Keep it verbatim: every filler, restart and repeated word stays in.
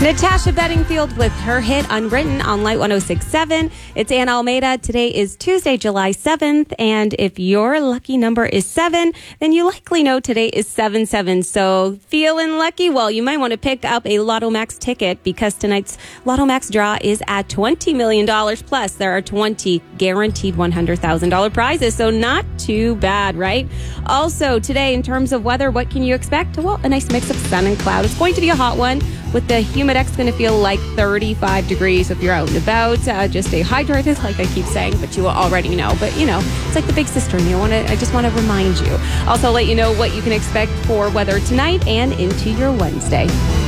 Natasha Bedingfield with her hit Unwritten on Light one oh six point seven. It's Ann Almeida. Today is Tuesday, July seventh. And if your lucky number is seven, then you likely know today is seven seven. So feeling lucky? Well, you might want to pick up a Lotto Max ticket because tonight's Lotto Max draw is at twenty million dollars plus. There are twenty guaranteed one hundred thousand dollars prizes. So not too bad, right? Also, today, in terms of weather, what can you expect? Well, a nice mix of sun and cloud. It's going to be a hot one with the humid X going to feel like thirty-five degrees. If you're out and about, uh, just stay hydrated, like I keep saying, but you will already know. But, you know, it's like the big sister, and you want to, I just want to remind you. Also, let you know what you can expect for weather tonight and into your Wednesday.